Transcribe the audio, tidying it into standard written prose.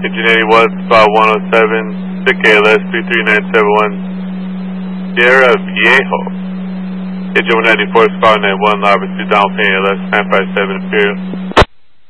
Engine 81, spot 107, sick ALS 33971, Sierra Viejo. Engine 194, spot 91, Lava 2, down paying ALS 957 Imperial.